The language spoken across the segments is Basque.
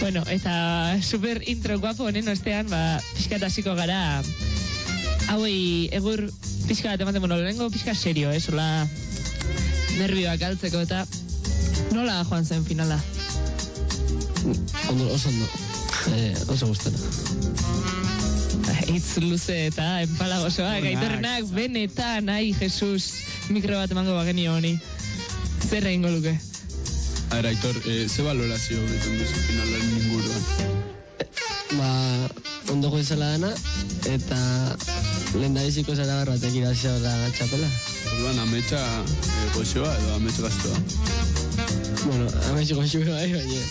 Bueno, eta super intro guapo honen ostean, pixkat hasiko gara, hauei egur pixka bat ematen, bueno, lehenengo pixka serio, sola nervioak altzeko, eta nola joan zen finala? Oso ondo, oso gustatu. Itz luze eta empalagosoak, Aitorrenak benetan, ai, Jesus, mikro bat emango bagenio honi. Zer egingo luke? Ara, Aitor, ze balorazio egiten duzu finalaren inguruan? Ondo goizela dana, eta lehendabiziko zara barbatek irazio da txapela. Orduan, ametsa goxoa edo ametsa gaztoa? Bueno, ametsa goxoa baina.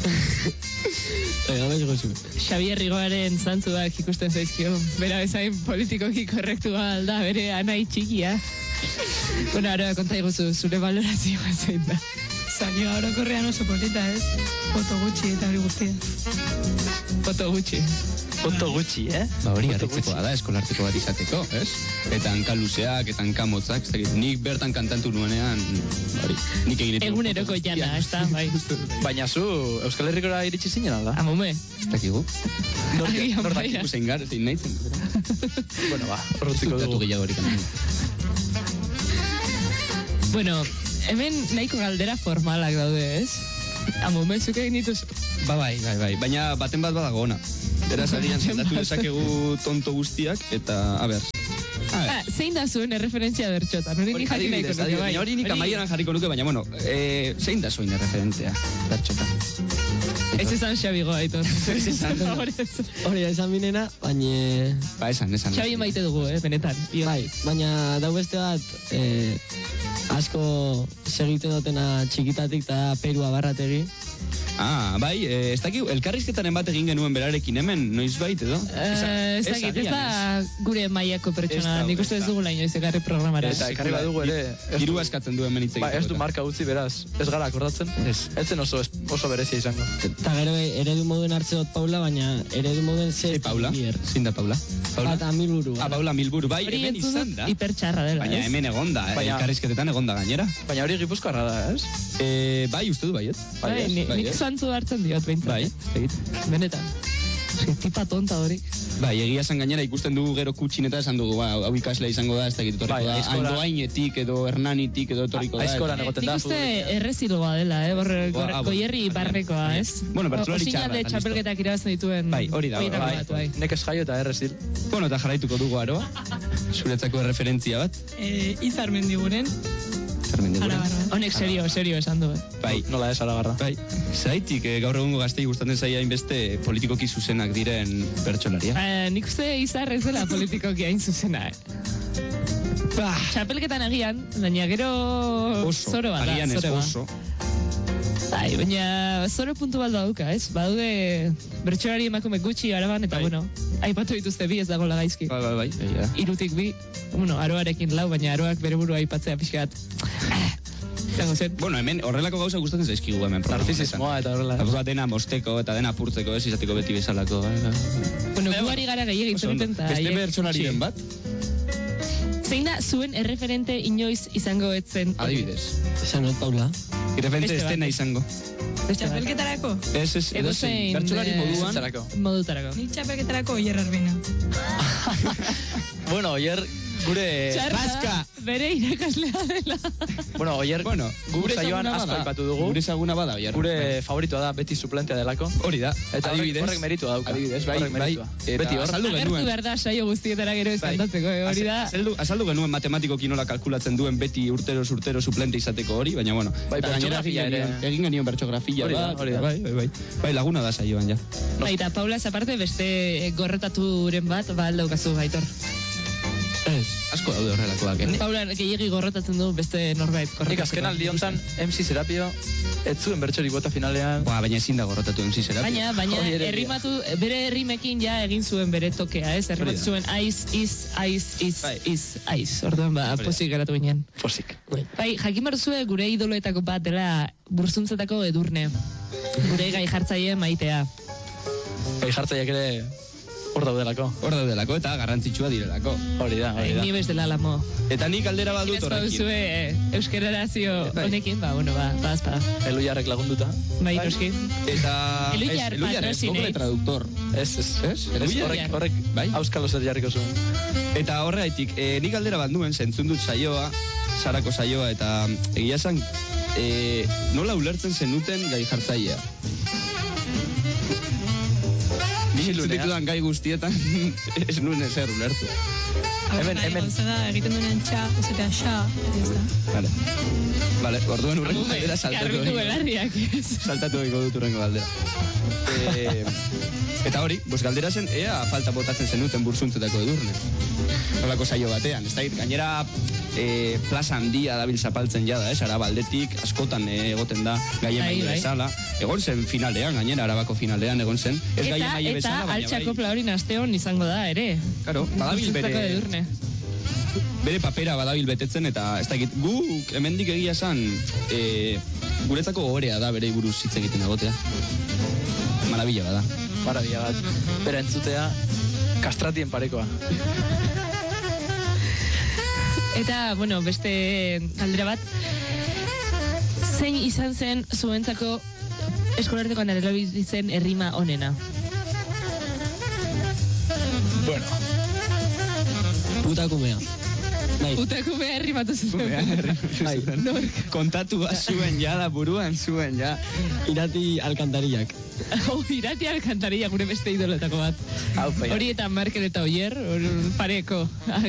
Ametsa goxoa. Xabier Rigoaren zantzuak ikusten zaizkio. Bera bezain politikoki korrektua alda, bere anai txikia. Bueno, ara konta iguzu, zure valorazioa zein da. Saioa orokorrean oso polita, ez? Foto gutxi eta hori guztia. Foto gutxi. Foto gutxi, Hori harritzekoa da, eskolarteko bat izateko, ez? Eta hanka luzeak, eta hanka motzak, nik bertan kantantu nuenean, hori, nik egin eguneroko jana, ez da, bai. Baina zu, Euskal Herrikora iritsi zinen, alda? Amume. Ez dakigu. Nor dakigu zein gar, zein nahi zen. Bueno, horretziko dugu. Zutatu gehiago horik. Bueno, hemen nahiko galdera formalak daude, ez? Amume, zuk egin dituzu? Bai, baina baten bat badago ona. Beraz, agian zendatu dezakegu tonto guztiak, eta, a ber. Zein da zuen erreferentzia bertxotan? Hori nik jakin nahiko nuke, bai. Hori nik amaieran jarriko nuke, baina, bueno, zein da zuen erreferentzia bertxotan? Ez esan Xabigo, Aitor. Hori da esan binena, baina... Esan. Xabi maite dugu, benetan. Bai, baina dau beste bat, asko segiten dutena txikitatik eta Perua barrategi. Bai, ez dakik, elkarrizketaren bat egin genuen berarekin hemen, noiz bait, edo? Ez dakit, ez da gure mailako pertsona, nik uste ez dugu laino ez ekarri programara. Eta ekarri badugu ere... Dirua eskatzen duen hemen itzegiteko. Ez du marka utzi, beraz, ez gara akordatzen? Etzen oso berezia izango. Eta gero eredu moduen hartze dut Paula, baina eredu moduen ze... Paula? Zein da Paula? Eta Milburu. Paula Milburu, bai, hemen izan da. Hipertxarra dela, baina hemen egonda, elkarrizketetan egonda gainera. Baina hori Gipuzkoarra da, ez? Bai, uste du baiet. Nik zantzu hartzen diot, behintzat. Bai, benetan. Tipa tonta hori. Bai, egia esan gainera ikusten dugu gero kutxin eta esan dugu, hau ikaslea izango da, ez da etorriko da, Andoainetik edo Hernanitik edo etorriko da. Aizkoran egoten da. Nik uste erreziloa dela, goierri barrekoa, ez? Bueno, bertsolari txarra. Osinalde txapelketak irabazten dituen. Bai, hori da, bai. Nekez jaio eta errezil. Bueno, eta jarraituko dugu aroa, zuretzako referentzia bat. Izarmendiguren. Honek serio esan du. Bai, nola ez Arabarra. Bai, zaitik gaur egungo gaztei gustatzen zaia hainbeste politikoki zuzenak diren pertsolaria. Nik uste Izar ez dela politikoki hain zuzena, Txapelketan agian, baina gero zoro bat da. Agian ez oso. Bai, baina zoro puntu bat dauka, ez? Badaude bertsolari emakume gutxi Araban, eta bueno, aipatu dituzte bi ez dagoela gaizki. Bai. Irutik bi, Aroarekin lau, baina Aroak bere burua aipatzea pixkat. Bueno, hemen horrelako gauza gustatzen zaizkigu hemen. Narcisismoa eta horrela. Eta dena mosteko eta dena apurtzeko, ez izateko beti bezalako. Bueno, guari gara gehiagin zuten eta... Beste bertsolarien bat? Zein da zuen erreferente inoiz izango etzen? Adibidez. Esan dut Paula. Erreferente estena izango. Txapelketarako? Ez, edozein. Bertsolari modutarako. Nik txapelketarako Oier Arbina. Bueno, Oier... Gure... Txarra, bere irakaslea dela. Bueno, Oier, gure saioan asko aipatu dugu. Gure ezaguna bada, Oier. Gure favoritoa da beti suplentea delako. Hori da. Eta horrek meritua dauka. Adibidez, bai. Beti hor. Agertu behar da saio guztietara gero eskantatzeko, hori da. Azaldu genuen matematikoki nola kalkulatzen duen beti urtero suplente izateko hori, baina bueno. Bai, bertxografia ere. Egin genion bertxografia. Hori da. Bai, laguna da saioan, ja. Bai, eta Paula, aparte beste gorretaturen bat, aldaukazu, Aitor. Ez, asko daude horrelakoak. Paula, gehiagi gorrotatzen du beste norbait. Nik azken aldi hontan MC Serapio, ez zuen bertxorik bota finalean. Baina ezin da gorrotatu MC Serapio. Baina errimatu, bere errimekin ja egin zuen bere tokea, ez? Errimatu zuen aiz. Orduan posik geratu ginen. Posik. Bai, jakin barzue gure idoloetako bat dela Burzuntzetako Edurne. Gure gai jartzaile Maitea. Gai jartzaileak ere Hor daudelako. Hor daudelako eta garrantzitsua direlako. Hori da. Ni bez dela lamo. Eta nik galdera badut Irazko horrekin. duzue euskerarazio honekin, bazpa. Eluiarrek lagunduta. Bai, noski. Eta... Eluiar patrozinei. Google Traductor. Ez. Eluiar? Horrek, Bai? Auskalo zer jarriko zuen. Eta horregatik, nik galdera bat nuen, zentzun dut saioa, Sarako saioa, eta egia esan, nola ulertzen zenuten gai jartzailea? Ni ditudan gai guztietan, ez nuen ezer ulertu. Hemen. Gauza da, egiten duenean txa, esatean xa, ez da. Vale, orduan urrengo galdera Garbitu belarriak ez. saltatu egingo dut urrengo galdera. Eta hori, galdera zen, ea falta botatzen zenuten burzuntzetako edurne. Nolako saio batean, ez da, gainera plaza handia dabil zapaltzen jada, Arabaldetik askotan egoten da gaien Bai, maile bai. bezala. Egon zen finalean, gainera Arabako finalean egon zen. Ez gaien maile Eta bezala, baina altxako plaurin asteon izango da, ere. Claro, badabil Burtsutzeko edurne. bere papera badabil betetzen, eta ez dakit, guk hemendik egia esan, guretzako ohorea da bere buruz hitz egiten egotea. Marabila bada. Marabila bat. Bera entzutea, kastratien parekoa. Eta, bueno, beste galdera bat. Zein izan zen zuentzako eskolartekoan erabiltzen errima onena? Bueno, Putakumea. Bai. Putakumea errimatu zuen. Bai. Kontatua zuen ja, da buruan zuen ja. Irati alkantarillak. Irati alkantaria gure beste idoletako bat. hau paia. Hori eta Merkel eta Oier, pareko